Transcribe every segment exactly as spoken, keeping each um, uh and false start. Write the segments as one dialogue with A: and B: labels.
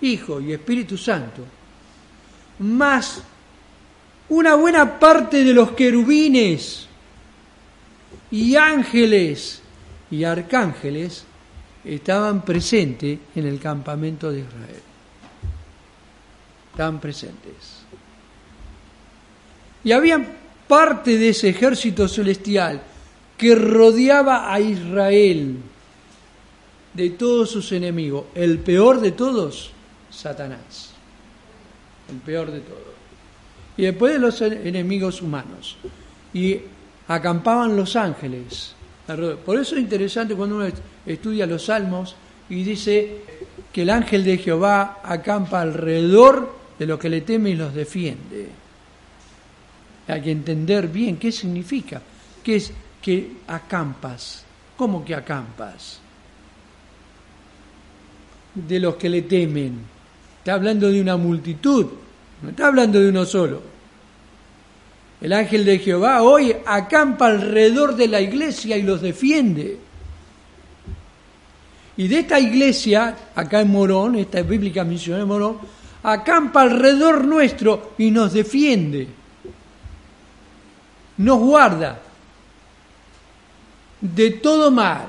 A: Hijo y Espíritu Santo, más una buena parte de los querubines y ángeles y arcángeles estaban presentes en el campamento de Israel. Estaban presentes. Y había parte de ese ejército celestial que rodeaba a Israel de todos sus enemigos. El peor de todos, Satanás. El peor de todos. Y después de los enemigos humanos. Y acampaban los ángeles. Por eso es interesante cuando uno estudia los salmos y dice que el ángel de Jehová acampa alrededor de los que le teme y los defiende. Hay que entender bien qué significa. ¿Qué es que acampas? ¿Cómo que acampas? De los que le temen. Está hablando de una multitud, no está hablando de uno solo. El ángel de Jehová hoy acampa alrededor de la iglesia y los defiende. Y de esta iglesia, acá en Morón, esta bíblica misión de Morón, acampa alrededor nuestro y nos defiende. Nos guarda de todo mal.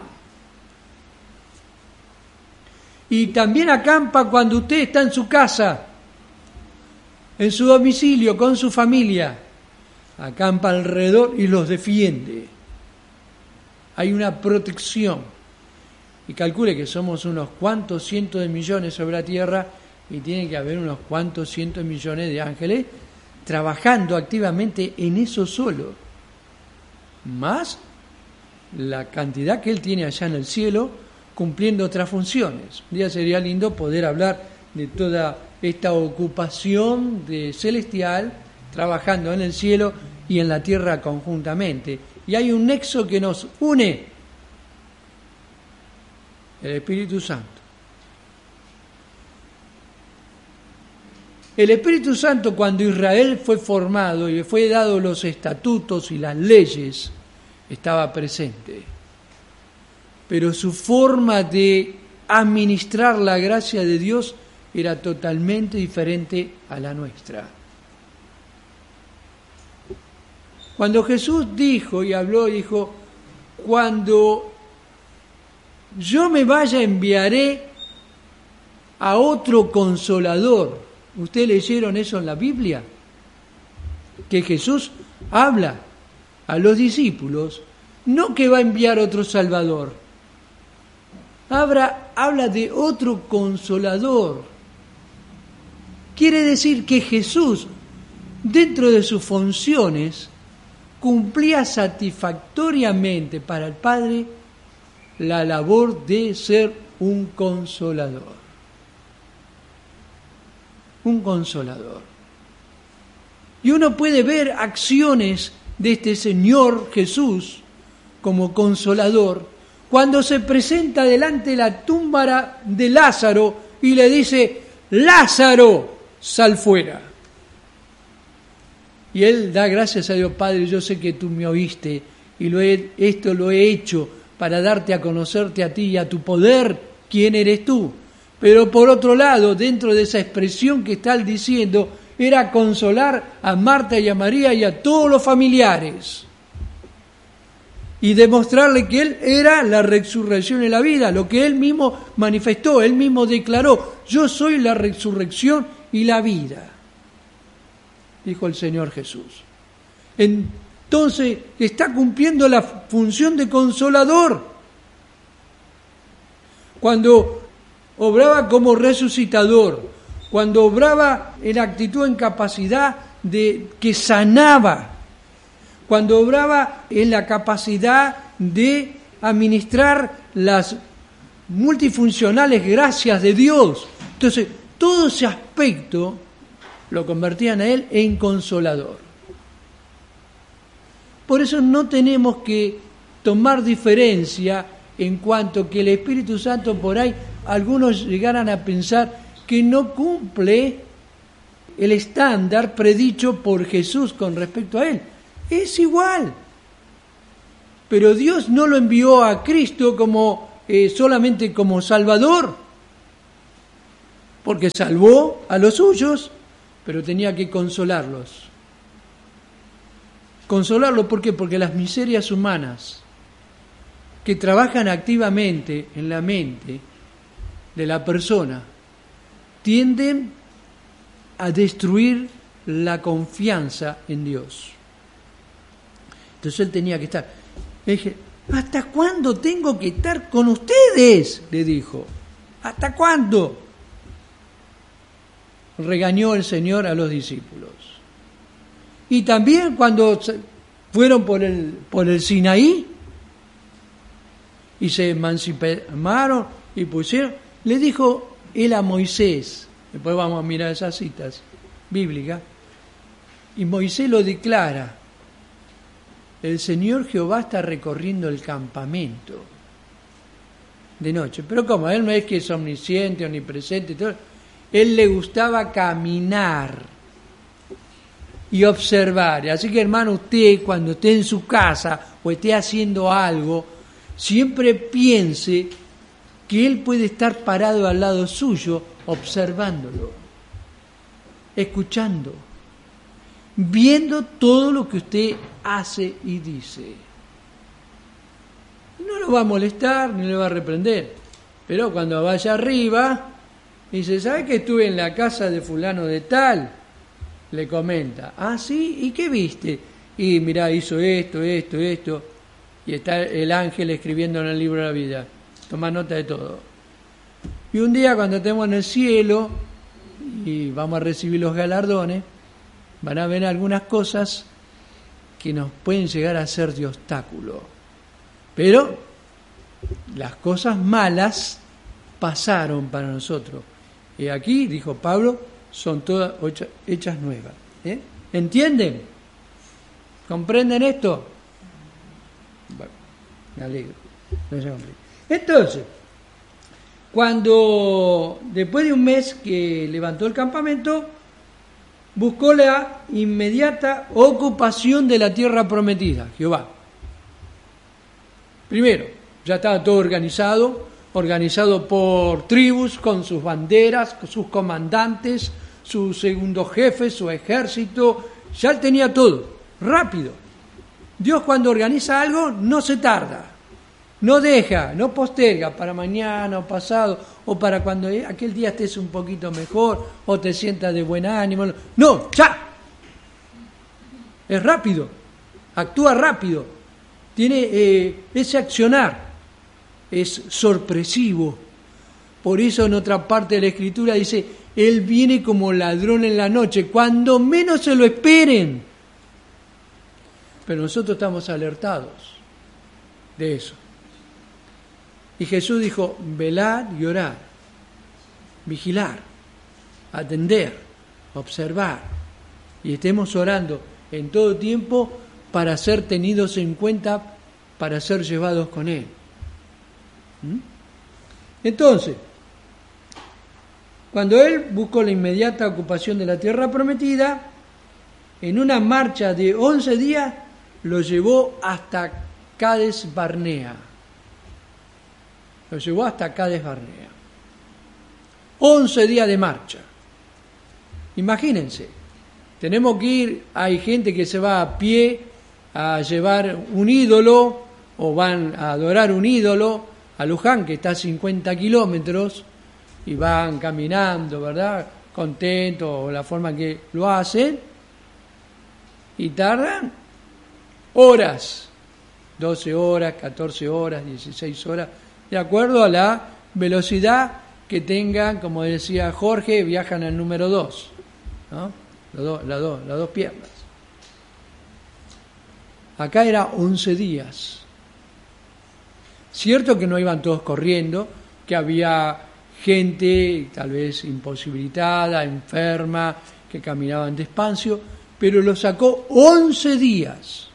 A: Y también acampa cuando usted está en su casa, en su domicilio, con su familia. Acampa alrededor y los defiende. Hay una protección. Y calcule que somos unos cuantos cientos de millones sobre la tierra y tiene que haber unos cuantos cientos de millones de ángeles trabajando activamente en eso solo. Más la cantidad que él tiene allá en el cielo cumpliendo otras funciones. Un día sería lindo poder hablar de toda esta ocupación de celestial trabajando en el cielo y en la tierra conjuntamente. Y hay un nexo que nos une, el Espíritu Santo. El Espíritu Santo, cuando Israel fue formado y le fue dado los estatutos y las leyes, estaba presente. Pero su forma de administrar la gracia de Dios era totalmente diferente a la nuestra. Cuando Jesús dijo y habló, dijo, cuando yo me vaya enviaré a otro consolador. ¿Ustedes leyeron eso en la Biblia? Que Jesús habla a los discípulos, no que va a enviar otro Salvador. Habla, habla de otro consolador. Quiere decir que Jesús, dentro de sus funciones, cumplía satisfactoriamente para el Padre la labor de ser un consolador. Un consolador. Y uno puede ver acciones de este Señor Jesús como consolador cuando se presenta delante de la tumba de Lázaro y le dice, Lázaro, sal fuera. Y él da gracias a Dios, Padre, yo sé que tú me oíste y lo he, esto lo he hecho para darte a conocerte a ti y a tu poder, quién eres tú. Pero por otro lado, dentro de esa expresión que está él diciendo, era consolar a Marta y a María y a todos los familiares. Y demostrarle que él era la resurrección y la vida, lo que él mismo manifestó, él mismo declaró, yo soy la resurrección y la vida, dijo el Señor Jesús. Entonces está cumpliendo la función de consolador. Cuando obraba como resucitador, cuando obraba en actitud, en capacidad de que sanaba, cuando obraba en la capacidad de administrar las multifuncionales gracias de Dios. Entonces, todo ese aspecto lo convertían a él en consolador. Por eso no tenemos que tomar diferencia en cuanto que el Espíritu Santo por ahí algunos llegaran a pensar que no cumple el estándar predicho por Jesús con respecto a él. Es igual. Pero Dios no lo envió a Cristo como eh, solamente como Salvador. porque salvó a los suyos, pero tenía que consolarlos. Consolarlos, ¿por qué? Porque las miserias humanas que trabajan activamente en la mente de la persona tienden a destruir la confianza en Dios. Entonces él tenía que estar. Le dije, ¿hasta cuándo tengo que estar con ustedes? Le dijo. ¿Hasta cuándo? Regañó el Señor a los discípulos. Y también cuando fueron por el, por el Sinaí y se emanciparon y pusieron, le dijo él a Moisés, después vamos a mirar esas citas bíblicas, y Moisés lo declara, el Señor Jehová está recorriendo el campamento de noche. Pero como él no es que es omnisciente, omnipresente, todo, él le gustaba caminar y observar. Así que, hermano, usted cuando esté en su casa o esté haciendo algo, siempre piense que él puede estar parado al lado suyo, observándolo, escuchando, viendo todo lo que usted hace y dice. No lo va a molestar ni le va a reprender, pero cuando vaya arriba, dice, ¿sabe que estuve en la casa de fulano de tal? Le comenta, ah, sí, ¿y qué viste? Y mirá, hizo esto, esto, esto, y está el ángel escribiendo en el libro de la vida, toma nota de todo. Y un día cuando estemos en el cielo y vamos a recibir los galardones, van a ver algunas cosas que nos pueden llegar a ser de obstáculo. Pero las cosas malas pasaron para nosotros. Y aquí, dijo Pablo, son todas hechas nuevas. ¿Eh? ¿Entienden? ¿Comprenden esto? Bueno, me alegro. Entonces, cuando después de un mes que levantó el campamento, buscó la inmediata ocupación de la tierra prometida, Jehová. Primero, ya estaba todo organizado, organizado por tribus, con sus banderas, con sus comandantes, su segundo jefe, su ejército, ya él tenía todo, rápido. Dios cuando organiza algo no se tarda, no deja, no posterga para mañana o pasado, o para cuando aquel día estés un poquito mejor, o te sientas de buen ánimo. No, ya. Es rápido, actúa rápido, tiene eh, ese accionar, es sorpresivo. Por eso en otra parte de la Escritura dice, Él viene como ladrón en la noche, cuando menos se lo esperen. Pero nosotros estamos alertados de eso. Y Jesús dijo, velad y orad, vigilar, atender, observar, y estemos orando en todo tiempo para ser tenidos en cuenta, para ser llevados con Él. ¿Mm? Entonces, cuando Él buscó la inmediata ocupación de la tierra prometida, en una marcha de once días, lo llevó hasta Cades Barnea. Lo llevó hasta Cades Barnea. once días de marcha. Imagínense, tenemos que ir, hay gente que se va a pie a llevar un ídolo, o van a adorar un ídolo a Luján, que está a cincuenta kilómetros, y van caminando, ¿verdad? Contentos, o la forma en que lo hacen, y tardan horas, doce horas, catorce horas, dieciséis horas, de acuerdo a la velocidad que tengan, como decía Jorge, viajan al número dos, ¿no? Las dos, las dos, las dos piernas. Acá era once días. Cierto que no iban todos corriendo, que había gente tal vez imposibilitada, enferma, que caminaban despacio, pero lo sacó once días,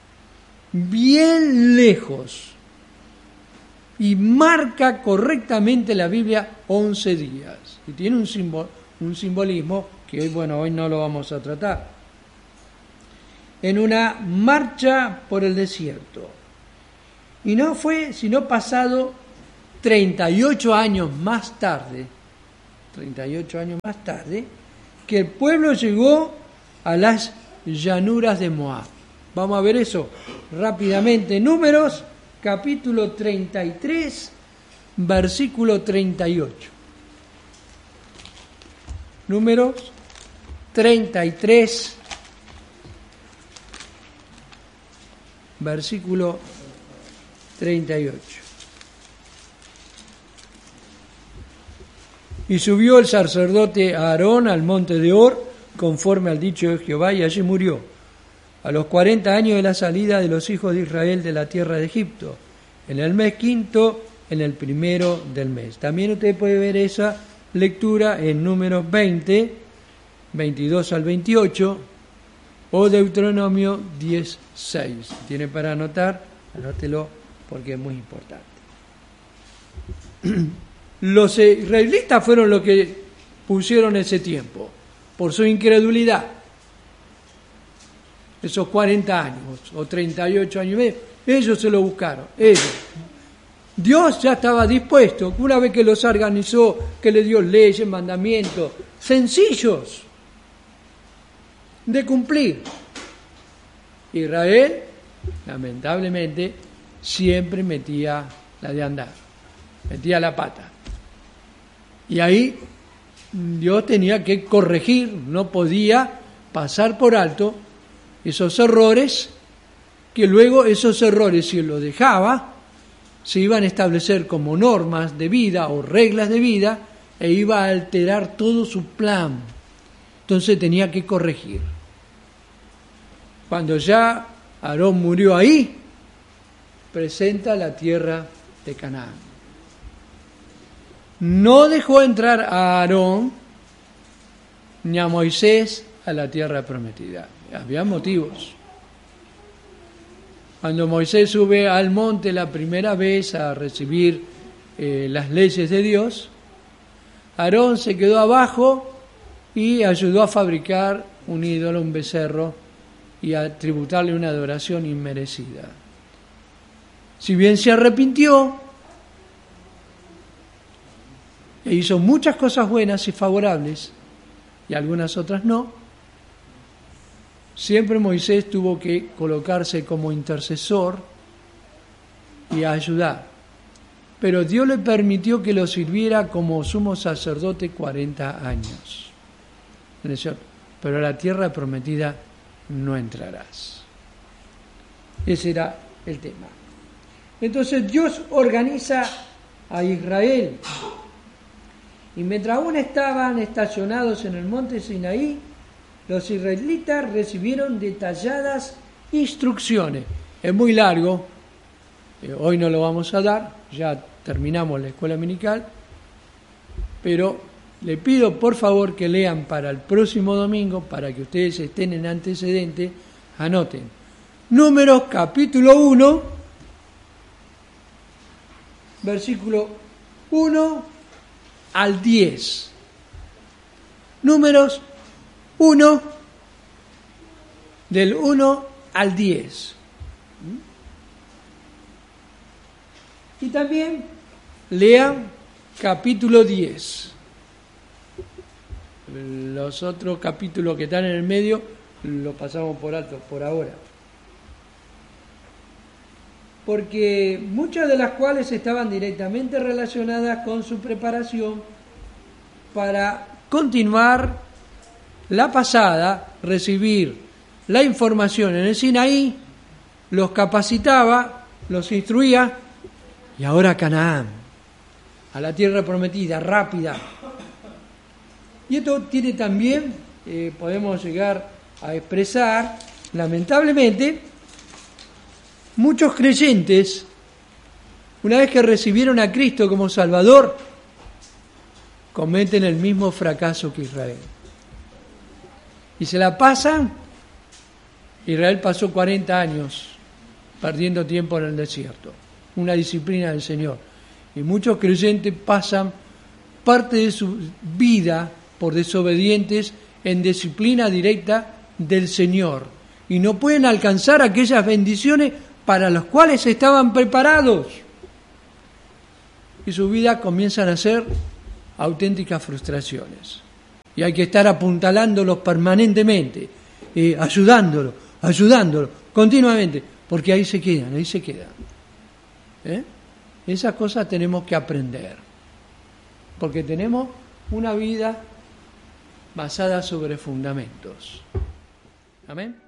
A: bien lejos. Y marca correctamente la Biblia once días. Y tiene un, simbol, un simbolismo que hoy, bueno, hoy no lo vamos a tratar. En una marcha por el desierto. Y no fue sino pasado treinta y ocho años más tarde treinta y ocho años más tarde, que el pueblo llegó a las llanuras de Moab. Vamos a ver eso rápidamente. Números, capítulo treinta y tres, versículo treinta y ocho. Números treinta y tres, versículo treinta y ocho. Y subió el sacerdote Aarón al monte de Hor, conforme al dicho de Jehová, y allí murió, a los cuarenta años de la salida de los hijos de Israel de la tierra de Egipto, en el mes quinto, en el primero del mes. También usted puede ver esa lectura en Números veinte, veintidós al veintiocho, o Deuteronomio diez, seis. Tiene para anotar, anótelo porque es muy importante. Los israelitas fueron los que pusieron ese tiempo, por su incredulidad. Esos cuarenta años, o treinta y ocho años y medio, ellos se lo buscaron, ellos. Dios ya estaba dispuesto, una vez que los organizó, que le dio leyes, mandamientos, sencillos de cumplir. Israel, lamentablemente, siempre metía la de andar, metía la pata. Y ahí Dios tenía que corregir, no podía pasar por alto esos errores, que luego esos errores, si los dejaba, se iban a establecer como normas de vida o reglas de vida e iba a alterar todo su plan. Entonces tenía que corregir. Cuando ya Aarón murió ahí, presenta la tierra de Canaán. No dejó entrar a Aarón ni a Moisés a la tierra prometida. Había motivos. Cuando Moisés sube al monte la primera vez a recibir eh, las leyes de Dios, Aarón se quedó abajo y ayudó a fabricar un ídolo, un becerro, y a tributarle una adoración inmerecida. Si bien se arrepintió e hizo muchas cosas buenas y favorables, y algunas otras no, siempre Moisés tuvo que colocarse como intercesor y ayudar. Pero Dios le permitió que lo sirviera como sumo sacerdote cuarenta años. Pero a la tierra prometida no entrarás. Ese era el tema. Entonces Dios organiza a Israel. Y mientras aún estaban estacionados en el monte Sinaí, los israelitas recibieron detalladas instrucciones. Es muy largo, eh, hoy no lo vamos a dar, ya terminamos la escuela dominical, pero le pido por favor que lean para el próximo domingo, para que ustedes estén en antecedente, anoten. Números capítulo uno, versículo uno al diez. Números uno, del uno al diez. Y también lean capítulo diez. Los otros capítulos que están en el medio los pasamos por alto por ahora. Porque muchas de las cuales estaban directamente relacionadas con su preparación para continuar la pasada, recibir la información en el Sinaí, los capacitaba, los instruía, y ahora a Canaán, a la tierra prometida, rápida. Y esto tiene también, eh, podemos llegar a expresar, lamentablemente, muchos creyentes, una vez que recibieron a Cristo como Salvador, cometen el mismo fracaso que Israel. Y se la pasan. Israel pasó cuarenta años perdiendo tiempo en el desierto, una disciplina del Señor. Y muchos creyentes pasan parte de su vida por desobedientes en disciplina directa del Señor. Y no pueden alcanzar aquellas bendiciones para las cuales estaban preparados. Y su vida comienzan a ser auténticas frustraciones. Y hay que estar apuntalándolos permanentemente, eh, ayudándolos, ayudándolos, continuamente, porque ahí se quedan, ahí se quedan. ¿Eh? Esas cosas tenemos que aprender, porque tenemos una vida basada sobre fundamentos. Amén.